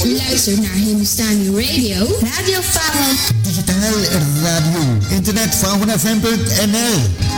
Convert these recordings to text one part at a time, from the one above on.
Luister naar Hindustani Radio, Radio Faun, Digital Radio, Internet faunfm.nl।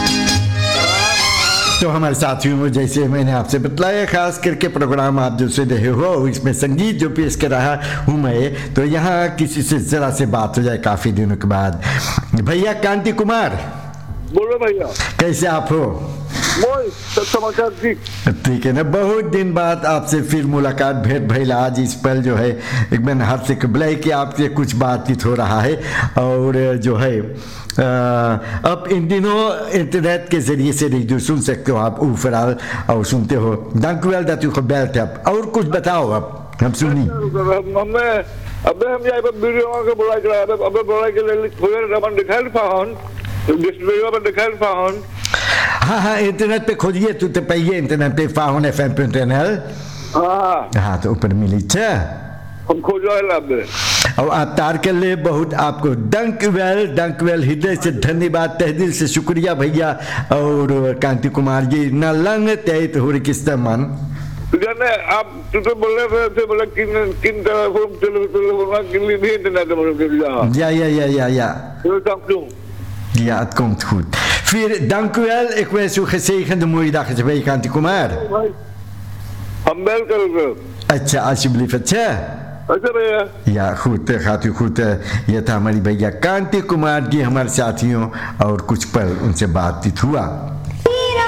तो हमारे साथियों, जैसे मैंने आपसे बताया, खास करके प्रोग्राम आप जो सुन रहे हो इसमें संगीत जो पेश कर रहा हूँ मैं, तो यहाँ किसी से जरा से बात हो जाए काफी दिनों के बाद। भैया कांति कुमार, बोलो भैया, कैसे आप हो? सब समाचार ठीक है ना। बहुत दिन बाद आपसे फिर मुलाकात भेंट भइला। आज इस पल जो है एक मैंने हाथ से कबलाई कि आपसे कुछ बातचीत हो रहा है। और जो है अब इन दिनों इंटरनेट के जरिए से रेडियो सुन सकते हो आप ऊपर और सुनते हो। Dank u wel dat u gebeld hebt। और कुछ बताओ, अब हम सुनी। अबे हम यहाँ पर वीडियो के बोला चला, अबे बोला के लिए खोजर अपन दिखाई पाऊँ, डिस्प्ले पर दिखाई पाऊँ। हाँ, इंटरनेट पे खोजिए तो पाइए, इंटरनेट पे faunfm.nl। हाँ, तो ऊपर मिली छा हम खोजा है। और आप तार के लिए बहुत आपको डंक वेल हृदय से धन्यवाद, तहदिल से शुक्रिया भैया। और कांति कुमार जी न लंग तैत हो किस्त मन जाने आप तो बोल रहे थे, बोला किन टेलीफोन किन ली भी internet ja ja, het komt goed. Dank u wel. Ik wens u een gezegende mooie dag. Is bij Kanti Kumar. हम बेल करोगे। अच्छा, alsjeblieft। अच्छा भैया। या खुद खाती खुद। ये था हमारी भैया कांति कुमार जी, हमारे साथियों, और कुछ पल उनसे बातचीत हुआ।